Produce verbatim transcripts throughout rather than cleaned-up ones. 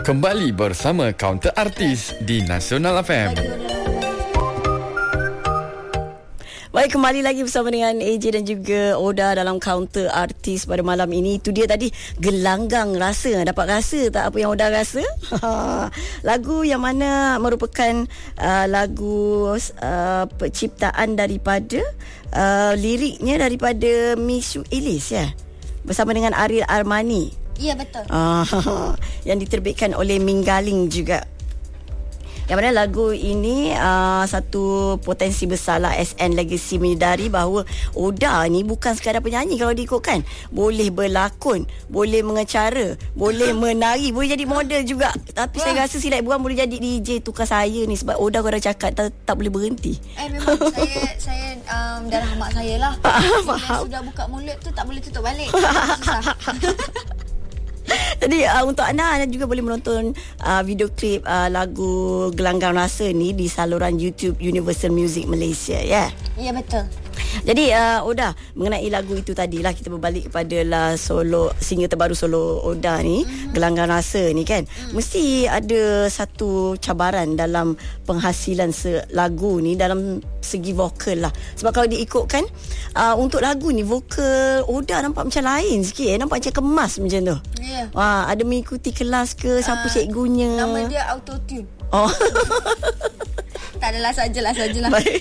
kembali bersama Counter Artis di Nasional F M. Baik, kembali lagi bersama dengan A J dan juga Oda dalam Counter Artis pada malam ini. Itu dia tadi, gelanggang rasa. Dapat rasa tak apa yang Oda rasa? Lagu yang mana merupakan uh, lagu uh, penciptaan daripada uh, liriknya daripada Mishu Elis ya, bersama dengan Ariel Armani. Ya, betul. Uh, yang diterbitkan oleh Minggaling juga. Yang mana lagu ini uh, satu potensi besar lah. S N Legacy menyedari bahawa Oda ni bukan sekadar penyanyi kalau diikutkan. Boleh berlakon, boleh mengecara, boleh menari, boleh jadi model juga. Tapi Wah. saya rasa Silat Buang boleh jadi D J tukar saya ni, sebab Oda kau dah cakap tak, tak boleh berhenti. Eh memang saya saya um, darah mak saya lah. Bila sudah buka mulut tu tak boleh tutup balik. Susah. Jadi uh, untuk anda, anda juga boleh menonton uh, video klip uh, lagu Gelanggang Rasa ni di saluran YouTube Universal Music Malaysia ya. Ya, betul. Jadi uh, Oda, mengenai lagu itu tadilah kita berbalik kepada lah solo, single terbaru solo Oda ni, mm-hmm. Gelanggang Rasa ni kan. Mm. Mesti ada satu cabaran dalam penghasilan lagu ni dalam segi vokal lah. Sebab kalau diikutkan uh, untuk lagu ni vokal Oda nampak macam lain sikit, eh. Nampak macam kemas macam tu. Ya. Yeah. Wah, ada mengikuti kelas ke, siapa uh, cikgunya? Nama dia autotune. Oh. Tak adalah, sajalah sajalah. Baik.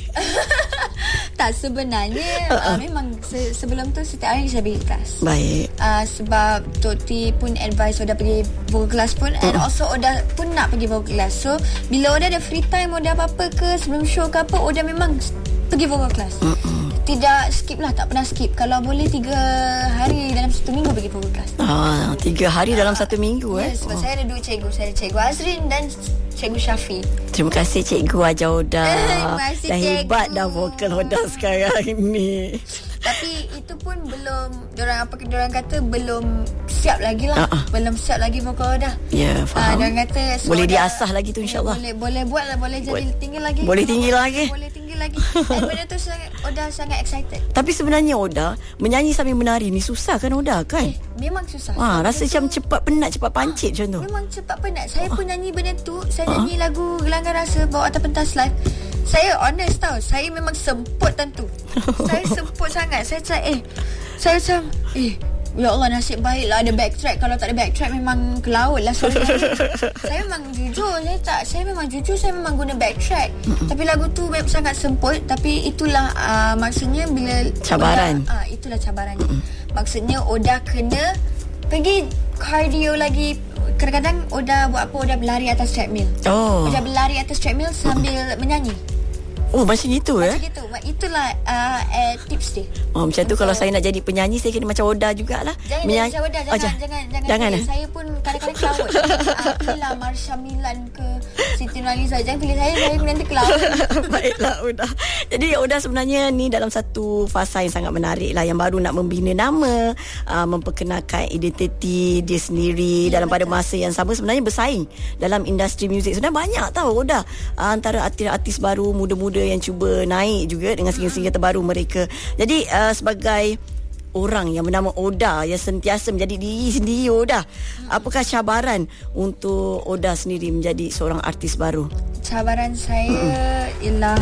Tak, sebenarnya uh-uh. uh, memang se- sebelum tu setiap hari saya pergi kelas. Baik. Uh, sebab Tok T pun advise Oda pergi vocal class pun, uh. and also Oda pun nak pergi vocal class. So bila Oda ada free time, Oda apa-apa ke sebelum show ke apa, Oda memang pergi vocal class. Uh-uh. Tidak skip lah, tak pernah skip. Kalau boleh tiga hari dalam satu minggu pergi vocal class. Ah, tiga hari uh, dalam satu minggu eh. Yes, sebab oh. saya ada dua cikgu. Saya ada Cikgu Azrin dan Cikgu Syafi. Terima kasih Cikgu Ajar Oda. Terima kasih, dah Cikgu. Hebat dah vokal Oda sekarang ni. Tapi itu pun belum, diorang apa diorang kata belum siap lagi lah. Uh-uh. Belum siap lagi vokal Oda. Ya, yeah, faham. Uh, diorang kata so boleh Oda, diasah lagi tu insya-Allah. Boleh boleh buat lah, boleh jadi boleh, tinggi lagi. Boleh tinggi boleh, lagi. Boleh tinggi lagi. Dan benda tu sangat, Oda sangat excited. Tapi sebenarnya Oda menyanyi sambil menari ni susah kan Oda kan? Eh, memang susah. Ah, rasa itu, macam cepat penat, cepat pancit macam tu. Memang cepat penat. Saya ah. pun nyanyi benda tu. Saya ah. nyanyi lagu Gelanggang Rasa bawa atas pentas live. Saya honest tau, saya memang semput tentu. Saya semput sangat. Saya cakap eh Saya macam Eh ya Allah, nasib baiklah ada backtrack. Kalau tak ada backtrack memang ke laut lah. Sorry, saya memang jujur. Saya tak Saya memang jujur Saya memang guna backtrack. Tapi lagu tu memang sangat semput. Tapi itulah uh, maksudnya bila cabaran. Oda, uh, itulah cabarannya. Maksudnya Oda kena pergi cardio lagi. Kadang-kadang Oda buat apa, Oda berlari atas treadmill. Oh. Oda berlari atas treadmill sambil menyanyi. Oh, macam itu eh? Macam itu. Itulah uh, uh, tips dia. Oh, macam tu kalau saya nak jadi penyanyi, saya kena macam Oda jugalah. Jangan Menyanyi. macam Oda. Jangan, oh, jangan, jangan, jangan. jangan pilih. Saya pun kadang-kadang kelawut. uh, Pilihlah Marsha Milan ke Siti Nurhaliza. Jangan pilih saya. Saya pun nanti kelawut. Baiklah Oda. Jadi Oda sebenarnya ni dalam satu fasa yang sangat menarik lah, yang baru nak membina nama, uh, memperkenalkan identiti dia sendiri. Ya, dalam betul. Pada masa yang sama sebenarnya bersaing dalam industri muzik. Sebenarnya banyak tahu Oda, uh, antara artis-artis baru muda-muda yang cuba naik juga dengan single-single terbaru mereka. Jadi uh, sebagai orang yang bernama Oda yang sentiasa menjadi diri sendiri Oda, hmm. apakah cabaran untuk Oda sendiri menjadi seorang artis baru? Cabaran saya hmm. ialah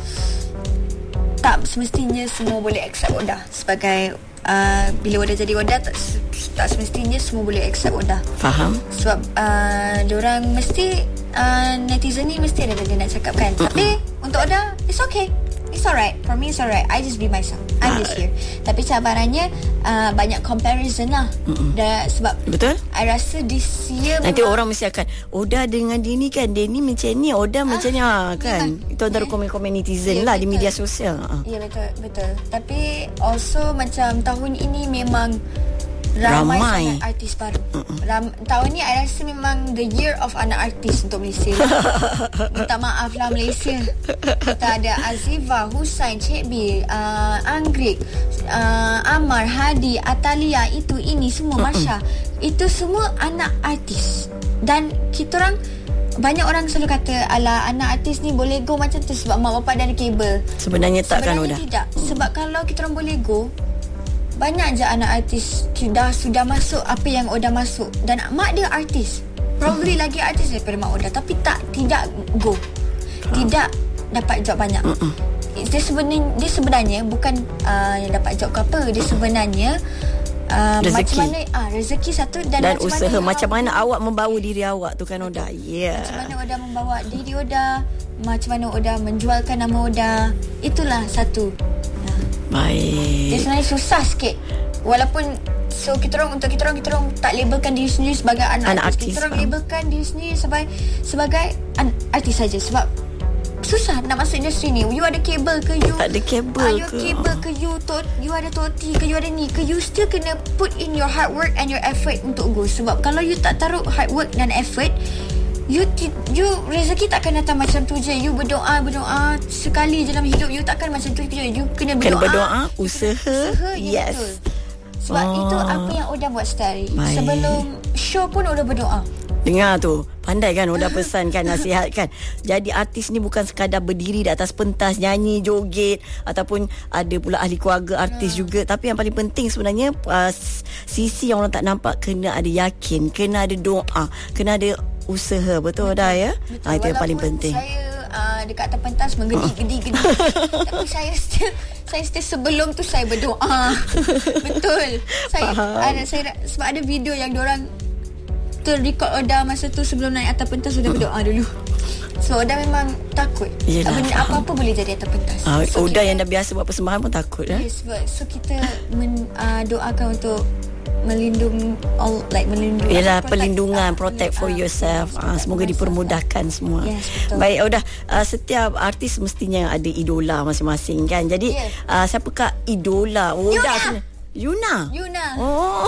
tak semestinya semua boleh accept Oda sebagai uh, bila Oda jadi Oda, tak, tak semestinya semua boleh accept Oda. Faham? Sebab uh, diorang mesti uh, netizen ni mesti ada benda nak cakapkan. Mm-mm. Tapi untuk Oda, it's okay. It's alright. For me, it's alright. I just be myself. I'm just here. Tapi cabarannya uh, banyak comparison lah. Da, sebab betul? I rasa this year nanti memang, orang mesti akan Oda dengan dia ni kan, dia ni macam ni, Oda ah, macam ni ha, kan. Memang. Itu antara yeah. komen-komen netizen yeah, lah betul. Di media sosial. Ya yeah, betul, betul. Tapi also macam tahun ini memang ramai, ramai. sangat artis baru. Ram, tahun ni I rasa memang the year of anak artis untuk Malaysia lah. Minta maaf lah Malaysia. Kita ada Azifa, Husain, Cik B, uh, Anggrik, uh, Amar, Hadi, Atalia, itu ini semua Masya. Itu semua anak artis. Dan kita orang, banyak orang selalu kata alah anak artis ni boleh go macam tu sebab mak bapak dah ada kabel. Sebenarnya tak kan Oda? Sebenarnya tidak. Sebab kalau kita orang boleh go, banyak je anak artis sudah sudah masuk apa yang Oda masuk. Dan mak dia artis. Probably lagi artis daripada Mak Oda, tapi tak tidak go. Tidak dapat job banyak. Mm-mm. Dia sebenarnya dia sebenarnya bukan uh, yang dapat job ke apa. Dia sebenarnya uh, macam mana ah rezeki satu dan, dan macam usaha mana macam awak, mana awak membawa diri awak tu kan Oda. Ya. Yeah. Macam mana Oda membawa diri Oda, macam mana Oda menjualkan nama Oda. Itulah satu. Nah. Baik. Dia sebenarnya susah sikit. Walaupun so kita orang untuk kita orang kita orang tak labelkan diri sendiri sebagai anak, anak artis. Kita orang labelkan diri sendiri sebagai sebagai an- artis saja sebab susah nak masuk industri ni. You ada kabel ke you? Tak ada kabel uh, you ke? You kabel ke you? Tot, you ada toti ke? You ada ni ke? You still kena put in your hard work and your effort untuk go. Sebab kalau you tak taruh hard work dan effort, you you rezeki takkan datang macam tu je. You berdoa berdoa sekali dalam hidup. You takkan macam tu je. You kena berdoa. Kena berdoa, usaha. Usaha yes. Betul. Sebab oh. itu apa yang Oda buat setiap hari. Baik. Sebelum show pun Oda berdoa. Dengar tu, pandai kan Oda pesan kan, nasihat kan. Jadi artis ni bukan sekadar berdiri di atas pentas nyanyi, joget, ataupun ada pula ahli keluarga artis hmm. juga. Tapi yang paling penting sebenarnya uh, sisi yang orang tak nampak, kena ada yakin, kena ada doa, kena ada usaha. Betul Oda ya? Betul. Ha, itu yang paling penting. Saya uh, dekat atas pentas menggedi-gedi-gedi. Tapi saya still saya still sebelum tu saya berdoa. Betul. Saya ada saya sebab ada video yang diorang terrecord Oda masa tu sebelum naik atas pentas sudah berdoa dulu. So Oda memang takut. Yelah, benda apa-apa boleh jadi atas pentas. Uh, so, Oda kita, yang dah biasa buat persembahan pun takut ya. Yes, but, so kita men, uh, doakan untuk melindungi all like melindungi ialah protect, perlindungan uh, protect for uh, yourself. Uh, semoga dipermudahkan semua. Yes, betul. Baik Oda, uh, setiap artis mestinya ada idola masing-masing kan. Jadi yes. uh, siapakah idola Oda sebenarnya? Yuna. Yuna. Oh.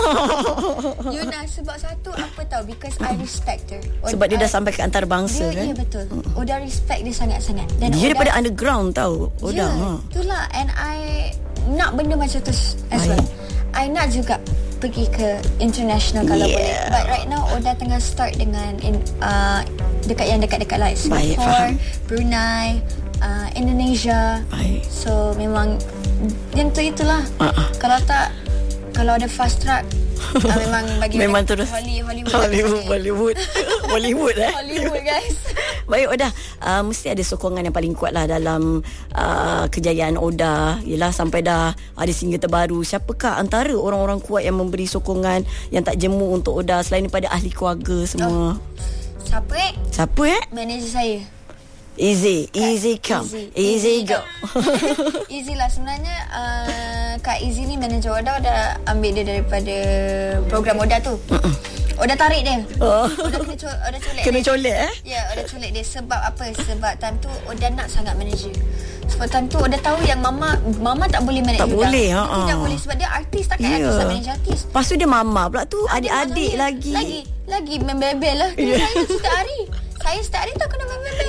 Yuna sebab satu apa tahu, because I respect her. Oda, sebab dia dah sampai ke antarabangsa dia, kan. Ya betul. Oda respect dia sangat-sangat. Dan dia Oda, daripada underground tahu Oda. Ya, ha. Itulah, and I nak benda macam tu as well. I nak juga pergi ke international kalau yeah. boleh. But right now Oda tengah start dengan in, uh, dekat yang dekat-dekat lah, Singapore, Brunei, uh, Indonesia. Baik. So memang yang tu itulah. Uh-uh. Kalau tak, kalau ada fast track, uh, memang bagi memang terus Hollywood Hollywood Hollywood Hollywood eh Hollywood guys. Baik Oda, uh, mesti ada sokongan yang paling kuat lah dalam uh, kejayaan Oda. Yelah sampai dah ada single terbaru. Siapakah antara orang-orang kuat yang memberi sokongan yang tak jemu untuk Oda selain daripada ahli keluarga semua? Oh. Siapa eh? Siapa eh? Manager saya. Easy, easy come, easy, easy, easy go. Easy lah sebenarnya. uh, Kak Easy ni manager Oda, Oda ambil dia daripada program Oda tu. Uh-uh. Oda tarik dia. Oh. Oda kena, co- Oda colek Kena dia. colek eh? Ya, Oda colek dia. Sebab apa? Sebab time tu Oda nak sangat manager. Sebab time tu Oda tahu yang Mama Mama tak boleh manage Tak Oda. boleh ha. Tidak boleh sebab dia artis, takkan yeah. artis tak manage artis. Lepas tu dia Mama pula tu, adik-adik lagi. Lagi Lagi membebel lah. Yeah. Saya setiap hari Saya setiap hari tak kena membebel.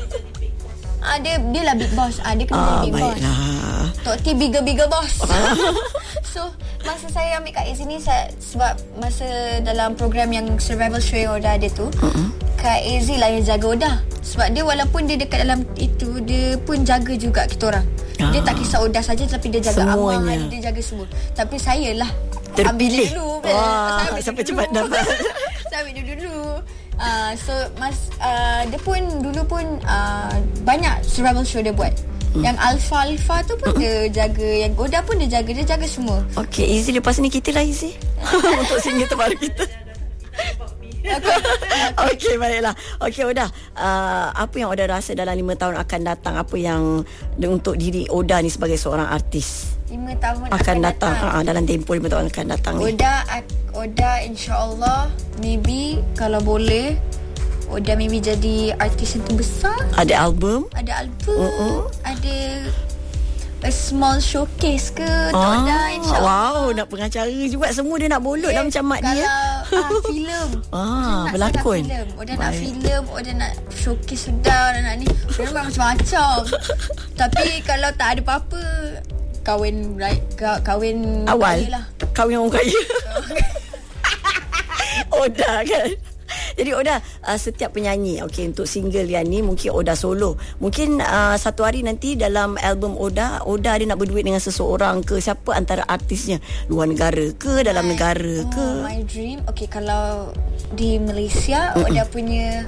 Ah, dia, dia lah big boss. Ah, dia kena ah, big boss. Tok T bigger bigger boss. So masa saya ambil Kak Iz ni saya, sebab masa dalam program yang survival show yang Oda ada tu, uh-uh. Kak Iz lah yang jaga Oda. Sebab dia walaupun dia dekat dalam itu, dia pun jaga juga kita orang. ah. Dia tak kisah Oda saja, tapi dia jaga Amal, dia jaga semua. Tapi saya lah terpilih dulu. Wah, sampai cepat dapat. Saya ambil dulu. Uh, so mas uh, dia pun dulu pun uh, banyak survival show dia buat. Hmm. Yang Alpha Alpha tu pun dia jaga, yang Oda pun dia jaga, dia jaga semua. Okey, Izzy lepas ni kita lah Izzy. Untuk single terbaru kita. Okey, okay, baiklah. Okey Oda, uh, apa yang Oda rasa dalam lima tahun akan datang? Apa yang untuk diri Oda ni sebagai seorang artis? lima tahun akan, akan datang, datang. Uh, dalam tempoh lima tahun akan datang ni. Oda Oda insya-Allah maybe kalau boleh Oda maybe jadi artis yang terbesar. Ada album? Ada album. Uh-uh. Ada a small showcase ke ah, Oda insya-Allah. Wow, nak pengacara juga, semua dia nak bolot yeah, dah macam mak dia. Kalau ah, filem. Ah, berlakon. Oda nak filem, Oda nak showcase sudah, Oda nak ni. Oda macam-macam. Tapi kalau tak ada apa-apa, kahwin right, kahwin awal lah. Kahwin orang kaya. Oda kan. Jadi Oda, uh, setiap penyanyi, okay, untuk single yang ni mungkin Oda solo. Mungkin uh, satu hari nanti dalam album Oda, Oda dia nak berduet dengan seseorang ke, siapa antara artisnya, luar negara ke, dalam my, negara ke? Oh, my dream, okay, kalau di Malaysia, Mm-mm. Oda punya,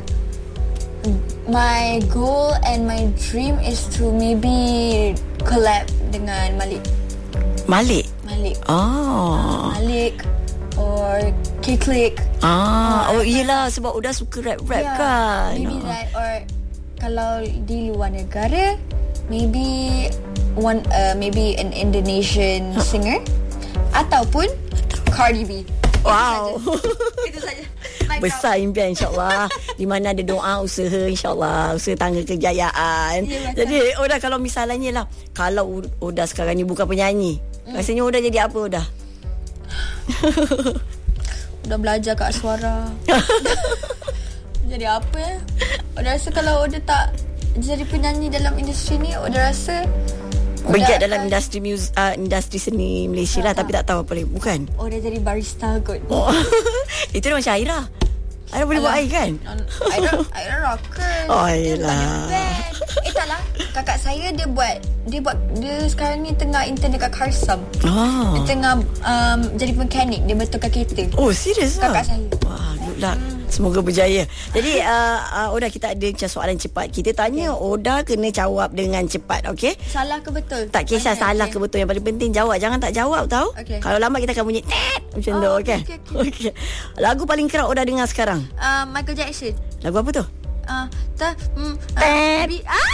my goal and my dream is to maybe collab dengan Malik. Malik? Malik. Oh. Uh, Malik or K-Click. Ah, uh, oh iyalah sebab Oda suka rap-rap yeah, kan. Maybe oh. that, or kalau di luar negara, maybe one uh, maybe an Indonesian huh. singer ataupun Cardi B. Wow. Itu saja. Besar impian, insyaAllah. Di mana ada doa, usaha, insyaAllah. Usaha tangga kejayaan. Ya, jadi Oda, kalau misalnya lah, kalau Oda sekarang ni bukan penyanyi, hmm. rasanya Oda jadi apa Oda? Oda belajar kat suara. Jadi apa ya? Oda rasa kalau Oda tak jadi penyanyi dalam industri ni, Oda rasa bergiat dalam industri mus, uh, industri seni Malaysia tak, lah tak. Tapi tak tahu apa lagi. Bukan? Oh, dia jadi barista kot. Oh. Itu dia macam Aira. Aira boleh buat air kan? Aira, Aira rocker. Oh, yelah. Eh tak lah, kakak saya dia buat, Dia buat Dia sekarang ni tengah intern dekat Karsam. Oh. Dia tengah um, jadi mekanik. Dia betulkan kereta. Oh, serius lah? Kakak saya. Wah, good luck. Hmm. Semoga berjaya. Jadi uh, uh, Oda, kita ada macam soalan cepat. Kita tanya, okay. Oda kena jawab dengan cepat, okey? Salah ke betul? Tak kisah Mana, salah okay. ke betul. Yang paling penting jawab. Jangan tak jawab tau. Okay. Kalau lambat kita akan bunyi tet macam tu, oh, okey? Okay, okay. Okay. Lagu paling kerap Oda dengar sekarang? Uh, Michael Jackson. Lagu apa tu? Uh, ta, mm, tet. Uh, ah.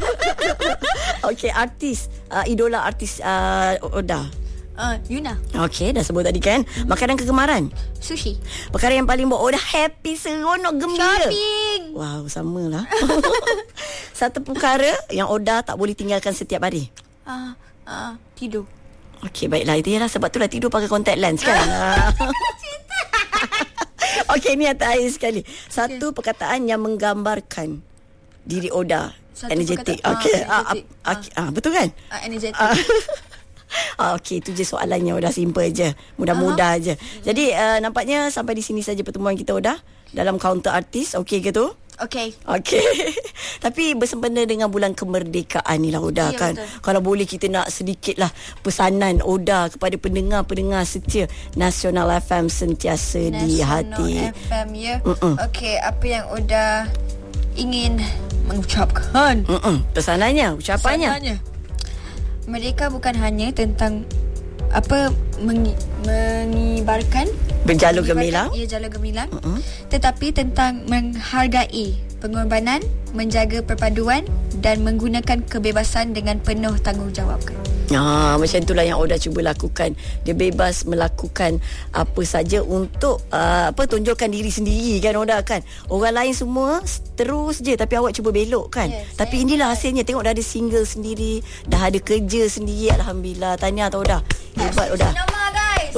Okey, artis. Uh, idola artis uh, Oda. Uh, Yuna. Okey, dah sebut tadi kan. Mm-hmm. Makanan kegemaran? Sushi. Perkara yang paling buat Oda happy, seronok, gembira? Shopping. Wow, sama lah. Satu perkara yang Oda tak boleh tinggalkan setiap hari? Uh, uh, tidur. Okey, baiklah. Itu ialah sebab tu lah tidur pakai contact lens kan? Cinta. Okey, ni yang terakhir sekali. Satu okay. perkataan yang menggambarkan diri Oda. Satu energetik. Okey, ah, ah, ah, betul kan? Uh, energetik. Ah. Ah, okey, itu je soalannya. Oda simple je, mudah-mudah uh-huh. je. Jadi uh, nampaknya sampai di sini saja pertemuan kita Oda dalam Counter Artis. Okey ke tu? Okey. Okey. Tapi bersempena dengan bulan kemerdekaan ni lah Oda, ya, kan. Betul. Kalau boleh kita nak sedikitlah pesanan Oda kepada pendengar-pendengar setia Nasional F M sentiasa National di hati. Nasional F M ya. Okey, apa yang Oda ingin mengucapkan? Mm-mm. Pesanannya, ucapannya. Pesanannya. Mereka bukan hanya tentang apa mengi, mengibarkan berjalur gemilang, ia jalur gemilang, uh-uh. tetapi tentang menghargai pengorbanan, menjaga perpaduan dan menggunakan kebebasan dengan penuh tanggungjawab. Ah, macam itulah yang Oda cuba lakukan. Dia bebas melakukan apa saja untuk uh, apa tunjukkan diri sendiri kan Oda kan. Orang lain semua terus je tapi awak cuba belok kan. Yes, tapi inilah hasilnya. Tengok dah ada single sendiri, dah ada kerja sendiri, alhamdulillah. Tahniah tau Oda. Hebat Oda. Nama guys.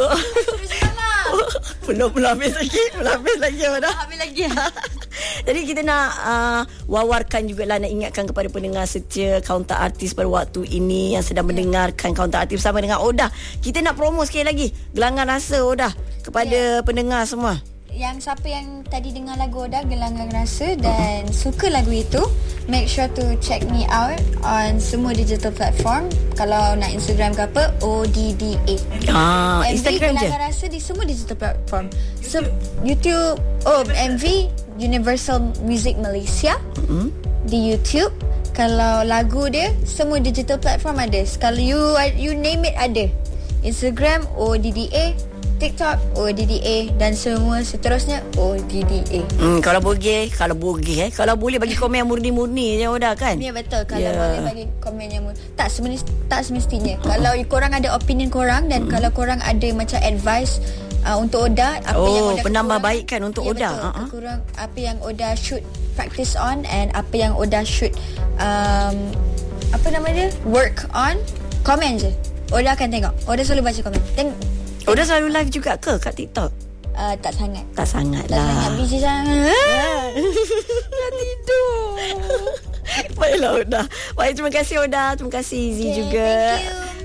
Belum belum habis lagi. Belum habis lagi Oda. Habis lagi. Jadi kita nak uh, wawarkan jugalah, nak ingatkan kepada pendengar setia Counter Artis pada waktu ini yang sedang yeah. mendengarkan Counter Artis bersama dengan Oda. Kita nak promo sekali lagi Gelangan Rasa Oda kepada yeah. pendengar semua. Yang siapa yang tadi dengar lagu Oda Gelangan Rasa dan uh-huh. suka lagu itu, make sure to check me out on semua digital platform. Kalau nak Instagram ke apa, O D D A. Ah, M V Instagram je. Gelangan Rasa di semua digital platform. So, YouTube, oh M V Universal Music Malaysia uh-huh. di YouTube. Kalau lagu dia semua digital platform ada. Kalau you you name it ada. Instagram O D D A, TikTok O D D A dan semua seterusnya O D D A. Hmm, kalau boleh, kalau boleh eh, kalau boleh bagi komen yang murni-murni je Oda kan. Ya betul, kalau yeah. boleh bagi komen yang murni. Tak semestinya, tak semestinya. Kalau korang ada opinion korang dan hmm. kalau korang ada macam advice uh, untuk Oda, apa oh, yang Oda penambah baik kan untuk ya, Oda. Betul, uh-huh. kurang apa yang Oda should practice on and apa yang Oda should um, apa nama dia? work on. Komen je. Oda akan tengok. Oda selalu baca komen. Teng- Oda selalu live juga ke kat TikTok? Uh, tak sangat. Tak sangat tak lah. Tak sangat. Busy sangat. Dah tidur. Baiklah Oda. Baik, terima kasih Oda. Terima kasih Izzy okay, juga. Thank you.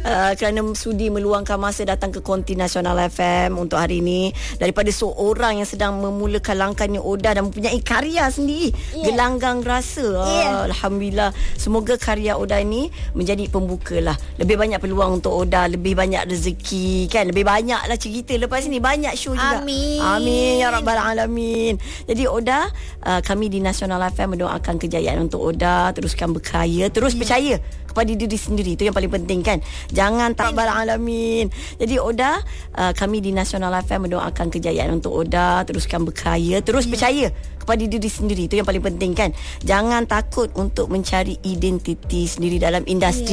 uh, kerana sudi meluangkan masa datang ke Konti Nasional F M untuk hari ini. Daripada seorang yang sedang memulakan langkahnya Oda dan mempunyai karya sendiri, yeah. Gelanggang Rasa. Yeah. Alhamdulillah. Semoga karya Oda ini menjadi pembuka lah. Lebih banyak peluang untuk Oda, lebih banyak rezeki kan, lebih banyak lah cerita lepas ini, banyak show juga. Amin. Amin ya rabbal alamin. Jadi Oda, uh, kami di Nasional F M mendoakan kejayaan untuk Oda, teruskan berkaya, terus yeah. percaya kepada diri sendiri. Itu yang paling penting kan. Jangan tak rabbal alamin. Jadi Oda, uh, kami di Nasional F M mendoakan kejayaan untuk Oda, teruskan berkaya, terus yeah. percaya kepada diri sendiri. Itu yang paling penting kan. Jangan takut untuk mencari identiti sendiri dalam industri